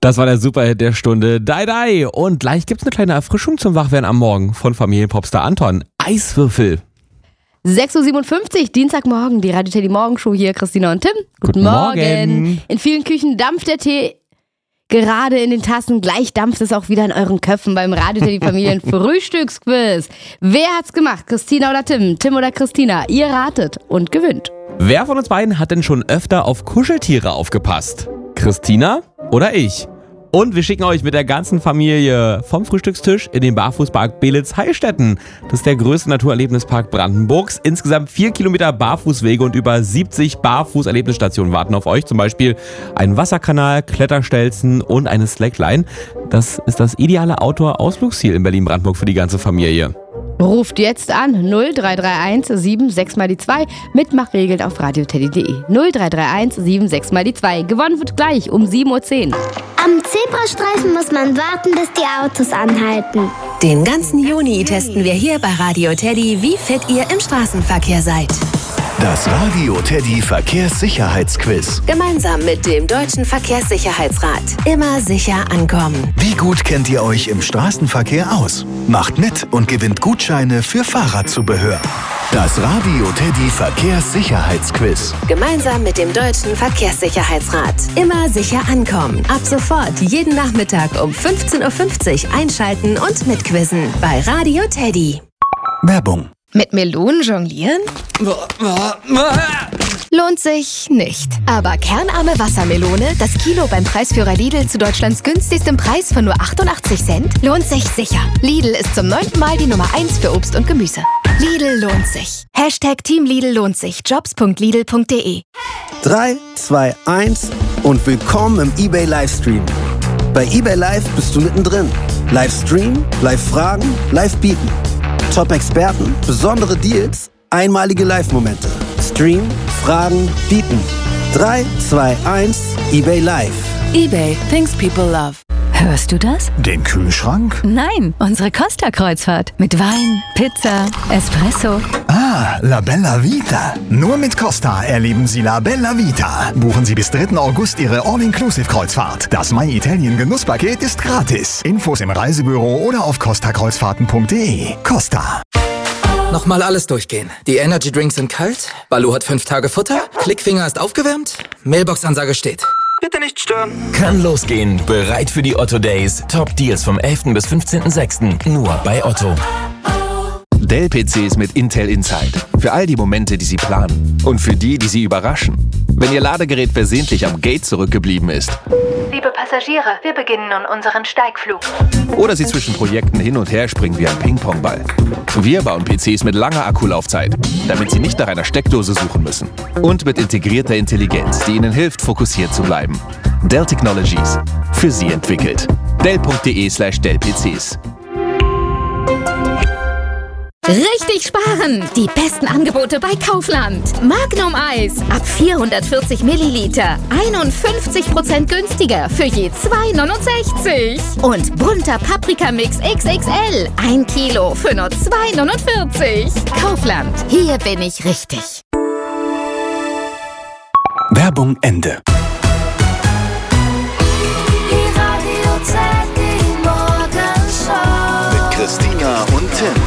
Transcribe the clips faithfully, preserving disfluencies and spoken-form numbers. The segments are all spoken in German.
Das war der Superhit der Stunde, Dai Dai. Und gleich gibt's eine kleine Erfrischung zum Wachwerden am Morgen von Familienpopstar Anton. Eiswürfel. sechs Uhr siebenundfünfzig, Dienstagmorgen, die Radio Teddy Morgenshow hier, Christina und Tim. Guten, Guten Morgen. Morgen. In vielen Küchen dampft der Tee gerade in den Tassen. Gleich dampft es auch wieder in euren Köpfen beim Radio Teddy Familien Frühstücksquiz. Wer hat's gemacht? Christina oder Tim? Tim oder Christina? Ihr ratet und gewinnt. Wer von uns beiden hat denn schon öfter auf Kuscheltiere aufgepasst? Christina oder ich? Und wir schicken euch mit der ganzen Familie vom Frühstückstisch in den Barfußpark Beelitz-Heilstätten. Das ist der größte Naturerlebnispark Brandenburgs. Insgesamt vier Kilometer Barfußwege und über siebzig Barfußerlebnisstationen warten auf euch. Zum Beispiel ein Wasserkanal, Kletterstelzen und eine Slackline. Das ist das ideale Outdoor-Ausflugsziel in Berlin-Brandenburg für die ganze Familie. Ruft jetzt an null drei drei eins sieben sechs mal die zwei. Mitmach regelt auf radioteddy punkt de. null drei drei eins sieben sechs mal die zwei. Gewonnen wird gleich um sieben Uhr zehn. Am Zebrastreifen muss man warten, bis die Autos anhalten. Den ganzen Juni testen wir hier bei Radio Teddy, wie fit ihr im Straßenverkehr seid. Das Radio Teddy Verkehrssicherheitsquiz. Gemeinsam mit dem Deutschen Verkehrssicherheitsrat. Immer sicher ankommen. Wie gut kennt ihr euch im Straßenverkehr aus? Macht mit und gewinnt Gutscheine für Fahrradzubehör. Das Radio Teddy Verkehrssicherheitsquiz. Gemeinsam mit dem Deutschen Verkehrssicherheitsrat. Immer sicher ankommen. Ab sofort jeden Nachmittag um fünfzehn Uhr fünfzig einschalten und mitquizzen bei Radio Teddy. Werbung. Mit Melonen jonglieren? Lohnt sich nicht. Aber kernarme Wassermelone, das Kilo beim Preisführer Lidl zu Deutschlands günstigstem Preis von nur achtundachtzig Cent, lohnt sich sicher. Lidl ist zum neunten Mal die Nummer eins für Obst und Gemüse. Lidl lohnt sich. Hashtag Team Lidl lohnt sich. Jobs punkt lidl punkt de. drei, zwei, eins und willkommen im eBay Livestream. Bei eBay Live bist du mittendrin. Livestream, Live-Fragen, Live-Bieten. Top-Experten, besondere Deals, einmalige Live-Momente. Stream, Fragen, Bieten. drei, zwei, eins, eBay Live. eBay, things people love. Hörst du das? Den Kühlschrank? Nein, unsere Costa-Kreuzfahrt. Mit Wein, Pizza, Espresso. Ah, La Bella Vita. Nur mit Costa erleben Sie La Bella Vita. Buchen Sie bis dritten August Ihre All-Inclusive-Kreuzfahrt. Das My Italien Genusspaket ist gratis. Infos im Reisebüro oder auf costa kreuzfahrten punkt de. Costa. Nochmal alles durchgehen. Die Energy Drinks sind kalt, Baloo hat fünf Tage Futter, Klickfinger ist aufgewärmt, Mailbox-Ansage steht. Bitte nicht stören. Kann losgehen. Bereit für die Otto Days. Top Deals vom elften bis fünfzehnten sechsten Nur bei Otto. Dell-P Cs mit Intel Inside. Für all die Momente, die Sie planen. Und für die, die Sie überraschen. Wenn Ihr Ladegerät versehentlich am Gate zurückgeblieben ist. Liebe Passagiere, wir beginnen nun unseren Steigflug. Oder Sie zwischen Projekten hin und her springen wie ein Ping-Pong-Ball. Wir bauen P Cs mit langer Akkulaufzeit, damit Sie nicht nach einer Steckdose suchen müssen. Und mit integrierter Intelligenz, die Ihnen hilft, fokussiert zu bleiben. Dell Technologies. Für Sie entwickelt. dell punkt de slash dell P Cs. Richtig sparen! Die besten Angebote bei Kaufland. Magnum Eis ab vierhundertvierzig Milliliter. einundfünfzig Prozent günstiger für je zwei neunundsechzig. Und bunter Paprikamix X X L. Ein Kilo für nur zwei neunundvierzig. Kaufland. Hier bin ich richtig. Werbung Ende. Die Radio Teddy Morgenshow. Mit Christina und Tim.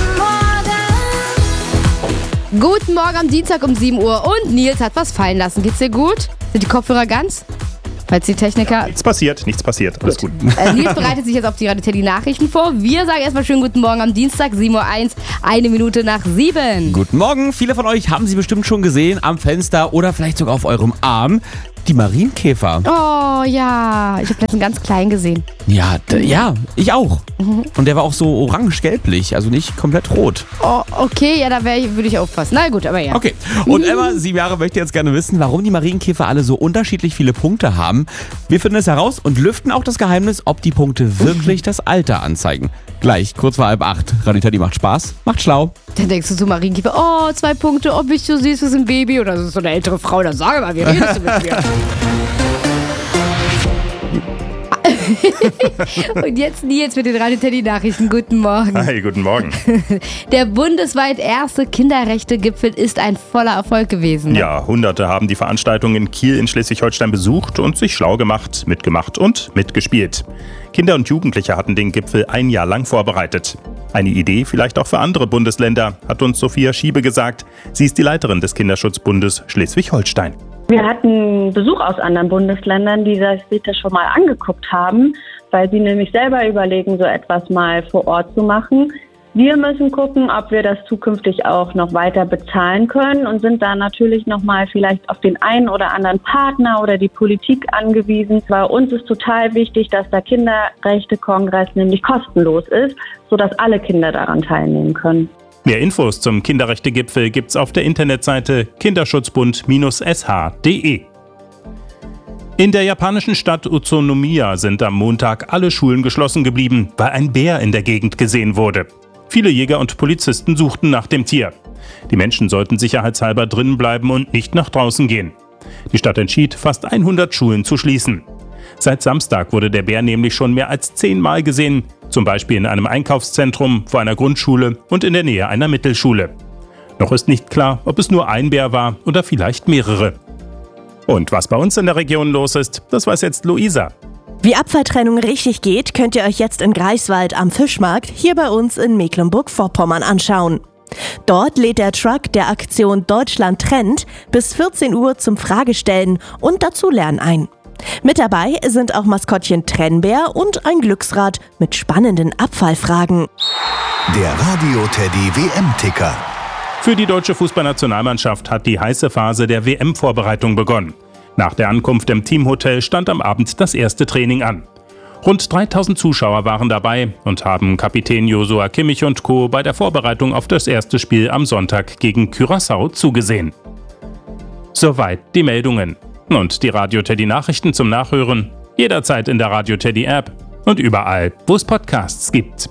Guten Morgen am Dienstag um sieben Uhr und Nils hat was fallen lassen. Geht's dir gut? Sind die Kopfhörer ganz? Falls die Techniker... Nichts passiert, nichts passiert. Alles gut. gut. Äh, Nils bereitet sich jetzt auf die Radio Teddy Nachrichten vor. Wir sagen erstmal schönen guten Morgen am Dienstag, sieben Uhr eins, eine Minute nach sieben. Guten Morgen. Viele von euch haben sie bestimmt schon gesehen am Fenster oder vielleicht sogar auf eurem Arm. Die Marienkäfer. Oh ja, ich habe letztens ganz klein gesehen. Ja, d- ja, ich auch. Mhm. Und der war auch so orange-gelblich, also nicht komplett rot. Oh, okay, ja, da wär, würde ich aufpassen. Na gut, aber ja. Okay, und Emma, sieben Jahre, möchte jetzt gerne wissen, warum die Marienkäfer alle so unterschiedlich viele Punkte haben. Wir finden es heraus und lüften auch das Geheimnis, ob die Punkte wirklich das Alter anzeigen. Gleich, kurz vor halb acht. Radio Teddy macht Spaß, macht schlau. Dann denkst du zu Marienkäfer, oh, zwei Punkte, oh, bist du süß, du bist ein Baby. Oder das ist so eine ältere Frau, dann sag mal, wie redest du mit mir? Und jetzt Nils mit den Radio Teddy Nachrichten. Guten Morgen. Hi, guten Morgen. Der bundesweit erste Kinderrechte-Gipfel ist ein voller Erfolg gewesen. Ja, Hunderte haben die Veranstaltung in Kiel in Schleswig-Holstein besucht und sich schlau gemacht, mitgemacht und mitgespielt. Kinder und Jugendliche hatten den Gipfel ein Jahr lang vorbereitet. Eine Idee vielleicht auch für andere Bundesländer, hat uns Sophia Schiebe gesagt. Sie ist die Leiterin des Kinderschutzbundes Schleswig-Holstein. Wir hatten Besuch aus anderen Bundesländern, die sich das schon mal angeguckt haben, weil sie nämlich selber überlegen, so etwas mal vor Ort zu machen. Wir müssen gucken, ob wir das zukünftig auch noch weiter bezahlen können und sind da natürlich nochmal vielleicht auf den einen oder anderen Partner oder die Politik angewiesen. Bei uns ist total wichtig, dass der Kinderrechte-Kongress nämlich kostenlos ist, sodass alle Kinder daran teilnehmen können. Mehr Infos zum Kinderrechte-Gipfel gibt's auf der Internetseite kinderschutzbund Bindestrich s h punkt d e. In der japanischen Stadt Utsunomiya sind am Montag alle Schulen geschlossen geblieben, weil ein Bär in der Gegend gesehen wurde. Viele Jäger und Polizisten suchten nach dem Tier. Die Menschen sollten sicherheitshalber drinnen bleiben und nicht nach draußen gehen. Die Stadt entschied, fast hundert Schulen zu schließen. Seit Samstag wurde der Bär nämlich schon mehr als zehnmal gesehen, zum Beispiel in einem Einkaufszentrum, vor einer Grundschule und in der Nähe einer Mittelschule. Noch ist nicht klar, ob es nur ein Bär war oder vielleicht mehrere. Und was bei uns in der Region los ist, das weiß jetzt Luisa. Wie Abfalltrennung richtig geht, könnt ihr euch jetzt in Greifswald am Fischmarkt hier bei uns in Mecklenburg-Vorpommern anschauen. Dort lädt der Truck der Aktion Deutschland trennt bis vierzehn Uhr zum Fragestellen und Dazulernen ein. Mit dabei sind auch Maskottchen Trennbär und ein Glücksrad mit spannenden Abfallfragen. Der Radio Teddy W M-Ticker. Für die deutsche Fußballnationalmannschaft hat die heiße Phase der W M-Vorbereitung begonnen. Nach der Ankunft im Teamhotel stand am Abend das erste Training an. Rund dreitausend Zuschauer waren dabei und haben Kapitän Joshua Kimmich und Co. bei der Vorbereitung auf das erste Spiel am Sonntag gegen Curaçao zugesehen. Soweit die Meldungen. Und die Radio Teddy Nachrichten zum Nachhören jederzeit in der Radio Teddy App und überall, wo es Podcasts gibt.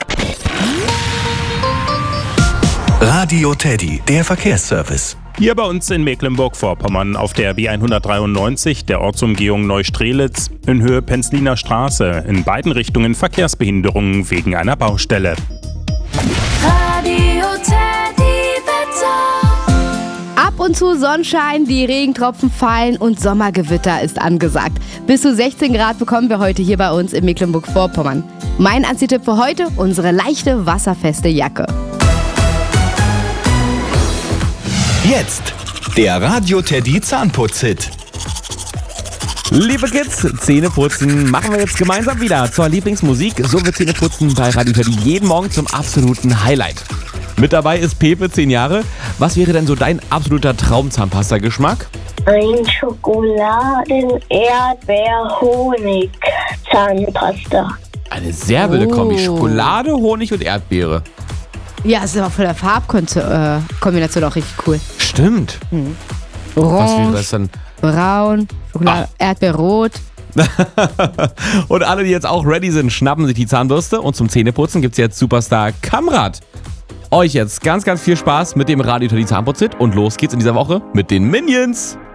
Radio Teddy, der Verkehrsservice. Hier bei uns in Mecklenburg-Vorpommern auf der B hundertdreiundneunzig, der Ortsumgehung Neustrelitz, in Höhe Penzliner Straße, in beiden Richtungen Verkehrsbehinderungen wegen einer Baustelle. Radio Teddy Wetter. Ab und zu Sonnenschein, die Regentropfen fallen und Sommergewitter ist angesagt. Bis zu sechzehn Grad bekommen wir heute hier bei uns in Mecklenburg-Vorpommern. Mein Anziehtipp für heute, unsere leichte, wasserfeste Jacke. Jetzt der Radio Teddy Zahnputz-Hit. Liebe Kids, Zähneputzen machen wir jetzt gemeinsam wieder zur Lieblingsmusik. So wird Zähneputzen bei Radio Teddy jeden Morgen zum absoluten Highlight. Mit dabei ist Pepe, zehn Jahre. Was wäre denn so dein absoluter Traum-Zahnpasta-Geschmack? Ein Schokoladen-Erdbeer-Honig-Zahnpasta. Eine sehr wilde Kombi. Oh. Schokolade, Honig und Erdbeere. Ja, es ist aber von der Farbkombination auch richtig cool. Stimmt. Mhm. Was wäre Orange, das denn? braun, Schokolade, Erdbeerrot. Und alle, die jetzt auch ready sind, schnappen sich die Zahnbürste. Und zum Zähneputzen gibt es jetzt Superstar Kamrat. Euch jetzt ganz, ganz viel Spaß mit dem Radio Teddy Zahnputz-Hit. Und los geht's in dieser Woche mit den Minions.